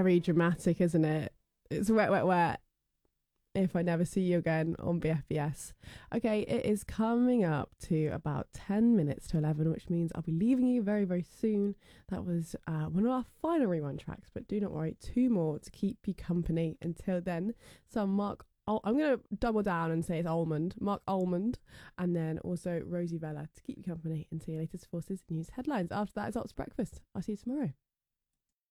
very dramatic, isn't it? It's wet, wet, wet. If I never see you again on BFBS. Okay, it is coming up to about 10 minutes to 11, which means I'll be leaving you very, very soon. That was one of our final rerun tracks, but do not worry, two more to keep you company until then. So I'm going to double down and say it's Almond, Mark Almond, and then also Rosie Vella to keep you company until your latest Forces News headlines. After that, it's Ops Breakfast. I'll see you tomorrow.